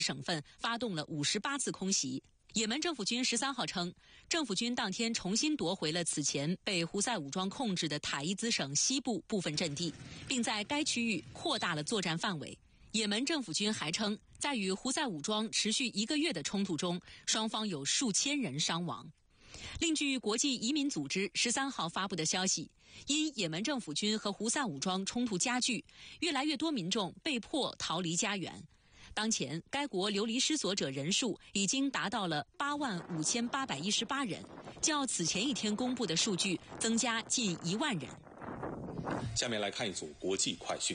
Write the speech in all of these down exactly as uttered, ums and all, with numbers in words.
省份发动了五十八次空袭。也门政府军十三号称，政府军当天重新夺回了此前被胡塞武装控制的塔伊兹省西部部分阵地，并在该区域扩大了作战范围。也门政府军还称，在与胡塞武装持续一个月的冲突中，双方有数千人伤亡。另据国际移民组织十三号发布的消息，因也门政府军和胡塞武装冲突加剧，越来越多民众被迫逃离家园。当前，该国流离失所者人数已经达到了八万五千八百一十八人，较此前一天公布的数据增加近一万人。 下面来看一组国际快讯。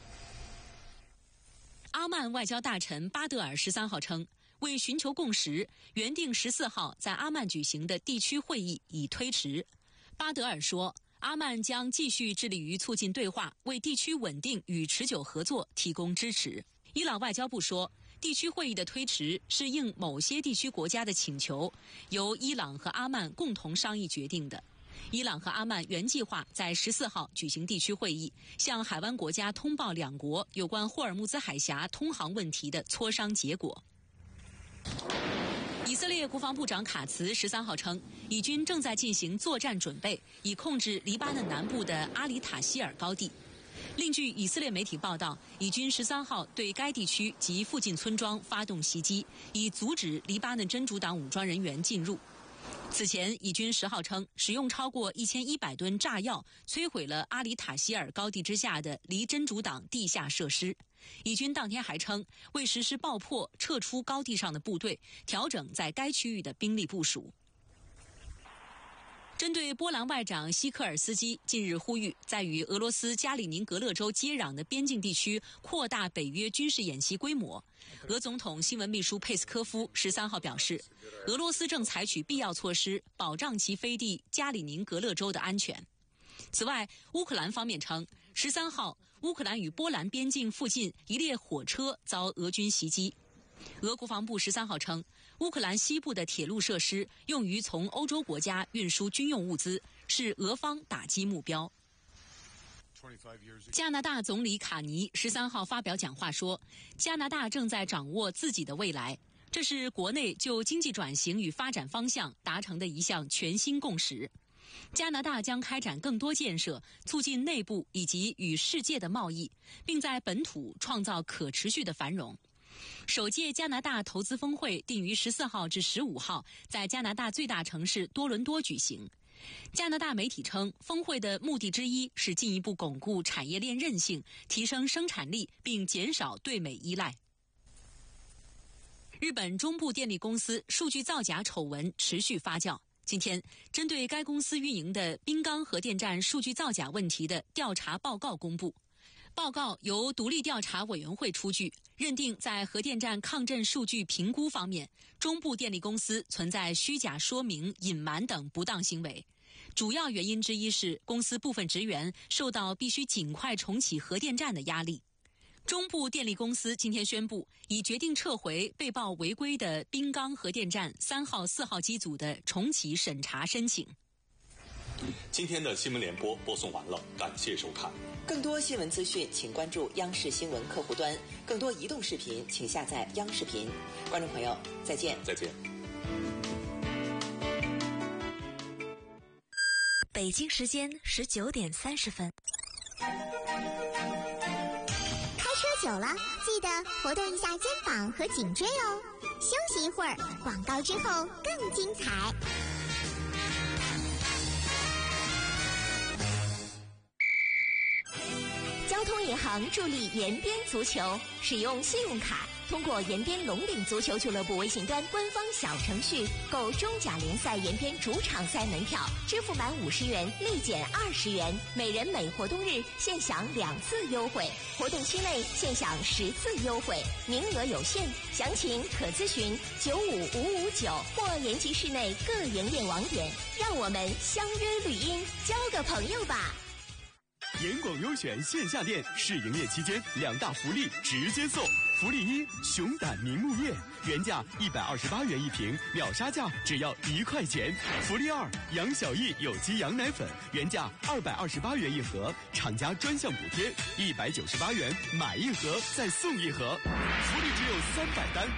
阿曼外交大臣巴德尔十三号称，为寻求共识，原定十四号在阿曼举行的地区会议已推迟。巴德尔说，阿曼将继续致力于促进对话，为地区稳定与持久合作提供支持。伊朗外交部说，地区会议的推迟是应某些地区国家的请求，由伊朗和阿曼共同商议决定的。伊朗和阿曼原计划在十四号举行地区会议，向海湾国家通报两国有关霍尔木兹海峡通航问题的磋商结果。以色列国防部长卡茨十三号称，以军正在进行作战准备，以控制黎巴嫩南部的阿里塔希尔高地。另据以色列媒体报道，以军十三号对该地区及附近村庄发动袭击，以阻止黎巴嫩真主党武装人员进入。此前，以军十号称，使用超过一千一百吨炸药摧毁了阿里塔希尔高地之下的离真主党地下设施。以军当天还称，为实施爆破，撤出高地上的部队，调整在该区域的兵力部署。针对波兰外长希科尔斯基近日呼吁，在与俄罗斯加里宁格勒州接壤的边境地区扩大北约军事演习规模，俄总统新闻秘书佩斯科夫十三号表示，俄罗斯正采取必要措施保障其飞地加里宁格勒州的安全。此外，乌克兰方面称，十三号乌克兰与波兰边境附近一列火车遭俄军袭击。俄国防部十三号称，乌克兰西部的铁路设施用于从欧洲国家运输军用物资，是俄方打击目标。加拿大总理卡尼十三号发表讲话说，加拿大正在掌握自己的未来，这是国内就经济转型与发展方向达成的一项全新共识。加拿大将开展更多建设，促进内部以及与世界的贸易，并在本土创造可持续的繁荣。首届加拿大投资峰会定于十四号至十五号在加拿大最大城市多伦多举行。加拿大媒体称，峰会的目的之一是进一步巩固产业链韧性，提升生产力，并减少对美依赖。日本中部电力公司数据造假丑闻持续发酵。今天，针对该公司运营的滨冈核电站数据造假问题的调查报告公布。报告由独立调查委员会出具，认定在核电站抗震数据评估方面，中部电力公司存在虚假说明、隐瞒等不当行为。主要原因之一是公司部分职员受到必须尽快重启核电站的压力。中部电力公司今天宣布，已决定撤回被曝违规的滨冈核电站三号、四号机组的重启审查申请。 今天的新闻联播播送完了，感谢收看。 更多新闻资讯，请关注央视新闻客户端；更多移动视频，请下载央视频。观众朋友，再见！ 再见。 北京时间十九点三十分。 开车久了，记得活动一下肩膀和颈椎哦。休息一会儿，广告之后更精彩。 交通银行助力延边足球，使用信用卡，通过延边龙岭足球俱乐部微信端官方小程序购中甲联赛延边主场赛门票，支付满五十元立减二十元，每人每活动日现享两次优惠，活动期内现享十次优惠，名额有限，详情可咨询九五五五九或延吉市内各营业网点。让我们相约绿茵，交个朋友吧。 严广优选线下店试营业期间，两大福利直接送： 福利一，熊胆明目叶，原价一百二十八元一瓶，秒杀价只要一块钱。福利二，杨小艺有机羊奶粉，原价二百二十八元一盒，厂家专项补贴一百九十八元，买一盒再送一盒，福利只有三百单。